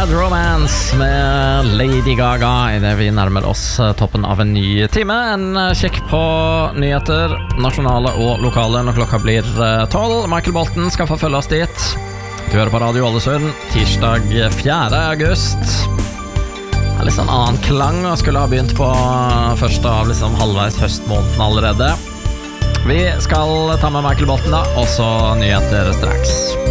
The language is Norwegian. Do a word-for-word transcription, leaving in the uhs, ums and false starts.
Bad Romance med Lady Gaga I det vi nærmer oss toppen av en ny time. En kjekk på nyheter, nasjonale og lokale når klokka blir tolv. Michael Bolton skal få følge oss dit. Du hører på Radio Ålesund, tirsdag fjerde august. Det er litt sånn annen klang og skulle ha begynt på første av liksom halvveis høstmåneden allerede. Vi skal ta med Michael Bolton da, og så nyheter straks.